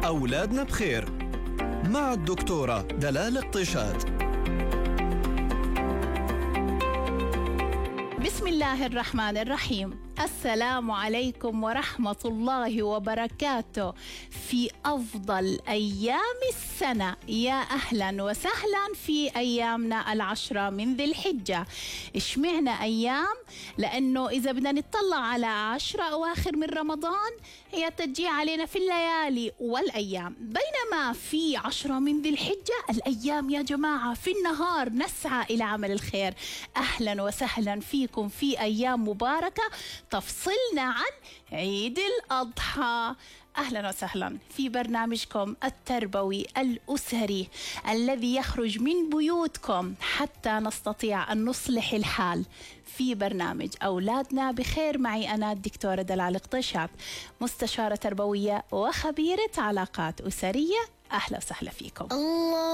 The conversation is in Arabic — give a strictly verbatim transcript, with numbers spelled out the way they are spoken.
أولادنا بخير مع الدكتورة دلال الطيشات. بسم الله الرحمن الرحيم. السلام عليكم ورحمة الله وبركاته في أفضل أيام السنة. يا أهلا وسهلا في أيامنا العشرة من ذي الحجة. إشمعنا أيام؟ لأنه إذا بدنا نطلع على عشرة أواخر من رمضان هي تجي علينا في الليالي والأيام، بينما في عشرة من ذي الحجة الأيام يا جماعة في النهار نسعى إلى عمل الخير. أهلا وسهلا فيكم في أيام مباركة تفصلنا عن عيد الأضحى. أهلا وسهلا في برنامجكم التربوي الأسري الذي يخرج من بيوتكم حتى نستطيع أن نصلح الحال في برنامج أولادنا بخير. معي أنا الدكتورة دلال الطيشات، مستشارة تربوية وخبيرة علاقات أسرية. أهلا وسهلا فيكم. الله